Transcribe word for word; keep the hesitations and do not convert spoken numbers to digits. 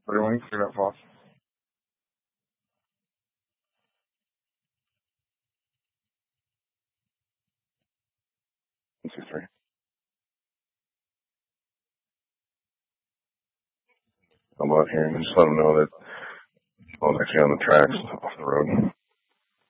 Everyone, clear that false. One, two, three. I'm out here and just let them know that I was actually on the tracks off the road.